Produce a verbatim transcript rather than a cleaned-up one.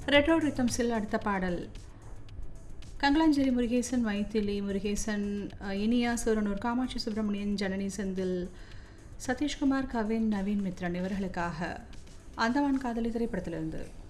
retro ரித்தம்ஸில் அடுத்த பாடல் கங்கலாஞ்சேரி முருகேசன், மைத்திலி முருகேசன், இனியா, சூரனூர் காமாட்சி சுப்பிரமணியன், ஜனனி செந்தில், சதீஷ்குமார், கவின், நவீன் மித்ரன் இவர்களுக்காக அந்தமான் காதலி திரைப்படத்திலிருந்து